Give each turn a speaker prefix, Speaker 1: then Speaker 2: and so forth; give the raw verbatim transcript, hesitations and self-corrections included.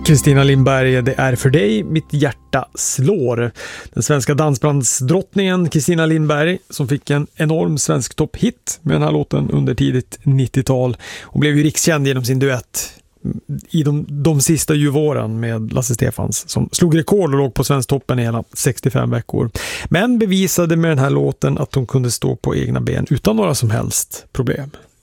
Speaker 1: Kristina Lindberg, det är för dig mitt hjärta slår. Den svenska dansbandsdrottningen Kristina Lindberg som fick en enorm svensk topphit med den här låten under tidigt nittiotal och blev ju rikskänd genom sin duett i de, de sista juvåren med Lasse Stefans som slog rekord och låg på Svensktoppen i hela sextiofem veckor. Men bevisade med den här låten att hon kunde stå på egna ben utan några som helst problem.